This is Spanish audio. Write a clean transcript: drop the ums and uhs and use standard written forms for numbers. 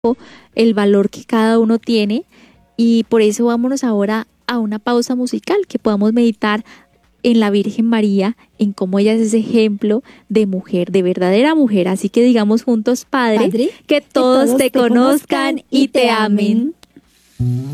el valor que cada uno tiene, y por eso vámonos ahora a una pausa musical, que podamos meditar en la Virgen María, en cómo ella es ese ejemplo de mujer, de verdadera mujer. Así que digamos juntos: Padre, Padre, que todos te conozcan y te amen.